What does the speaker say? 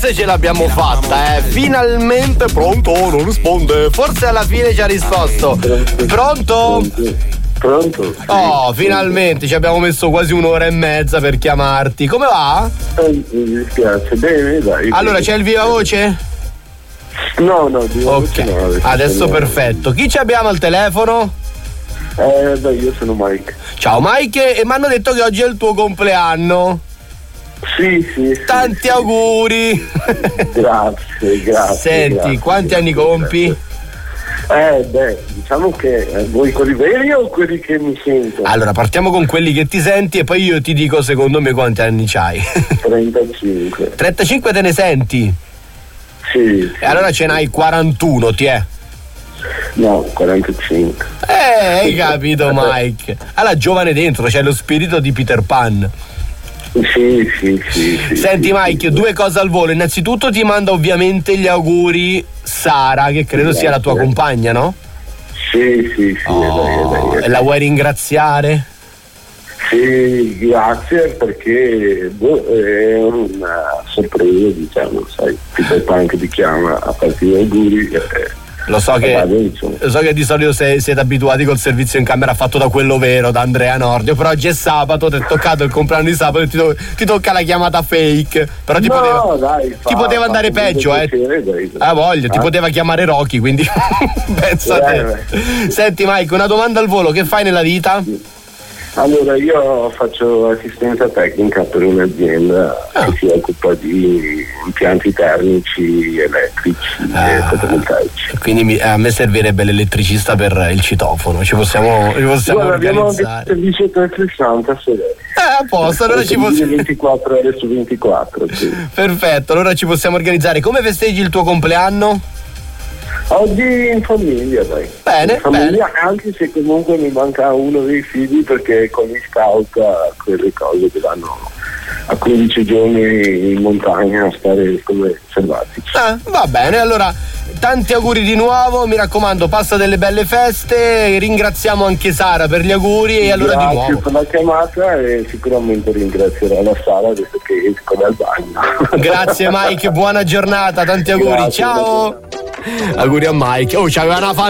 Se ce l'abbiamo fatta, finalmente. Pronto? Non risponde. Forse alla fine ci ha risposto. Pronto? Pronto? Sì. Oh, finalmente ci abbiamo messo quasi un'ora e mezza per chiamarti. Come va? Mi dispiace, bene, dai. Allora, c'è il viva voce? No, viva voce ok, no, adesso perfetto. Chi ci abbiamo al telefono? Dai, io sono Mike. Ciao Mike, e mi hanno detto che oggi è il tuo compleanno. Sì. Tanti auguri. Grazie. Senti, grazie, quanti anni compi? Diciamo che vuoi quelli veri o quelli che mi sentono? Allora, partiamo con quelli che ti senti e poi io ti dico secondo me quanti anni c'hai. 35. 35 te ne senti? Sì. E allora ce n'hai 41, ti è? No, 45. Hai capito Mike? Allora, giovane dentro, c'è lo spirito di Peter Pan. Sì. Senti Mike, due cose al volo. Innanzitutto ti manda ovviamente gli auguri Sara, che credo sia la tua compagna, no? Sì. E la vuoi ringraziare? Sì, grazie, perché è una sorpresa, diciamo, sai, Peter Pan che ti chiama a farti gli auguri. Lo so che di solito siete abituati col servizio in camera fatto da quello vero, da Andrea Nordio, però oggi è sabato, ti è toccato il compleanno di sabato e ti tocca la chiamata fake. Però ti poteva andare peggio, ti poteva chiamare Rocky, quindi pensa a te. Senti Mike, una domanda al volo, che fai nella vita? Allora, io faccio assistenza tecnica per un'azienda che si occupa di impianti termici, elettrici e fotovoltaici. Quindi a me servirebbe l'elettricista per il citofono, ci possiamo Guarda, abbiamo anche organizzare. il servizio 360 se A posto, allora ci possiamo 24 ore su 24. Sì. Perfetto, allora ci possiamo organizzare. Come festeggi il tuo compleanno? Oggi in famiglia, dai. Bene, in famiglia, anche se comunque mi manca uno dei figli, perché con gli scout quelle cose che vanno a 15 giorni in montagna a stare come selvatici. Va bene, allora tanti auguri di nuovo, mi raccomando, passa delle belle feste, ringraziamo anche Sara per gli auguri e allora di nuovo. Grazie per la chiamata e sicuramente ringrazierò la Sara adesso che esco dal bagno. Grazie Mike, buona giornata, tanti auguri, Grazie, ciao! Auguri a Mike. C'aveva una